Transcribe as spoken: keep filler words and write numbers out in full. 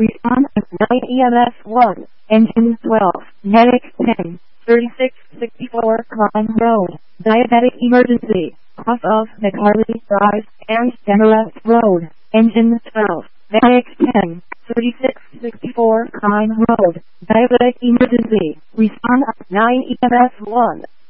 Respond nine E M S one, engine twelve, medic ten, thirty-six sixty-four Klein Road, diabetic emergency, off of McHarley Drive and Demarest Road, engine twelve, medic ten, thirty-six sixty-four Klein Road, diabetic emergency. Respond nine E M S one.